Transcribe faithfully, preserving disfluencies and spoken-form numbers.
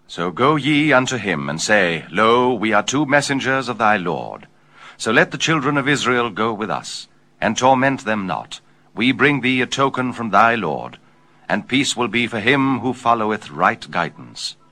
So go ye unto him, and say, Lo, we are two messengers of thy Lord. So let the children of Israel go with us, and torment them not. We bring thee a token from thy Lord, and peace will be for him who followeth right guidance.